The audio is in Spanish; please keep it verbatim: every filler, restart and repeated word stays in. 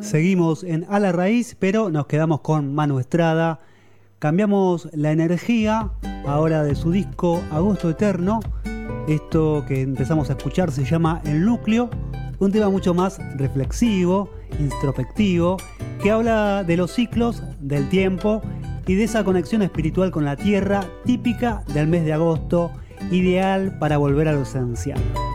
Seguimos en A la Raíz, pero nos quedamos con Manu Estrada. Cambiamos la energía ahora de su disco Agosto Eterno. Esto que empezamos a escuchar se llama El Núcleo, un tema mucho más reflexivo, introspectivo, que habla de los ciclos del tiempo y de esa conexión espiritual con la tierra típica del mes de agosto, ideal para volver a lo esencial.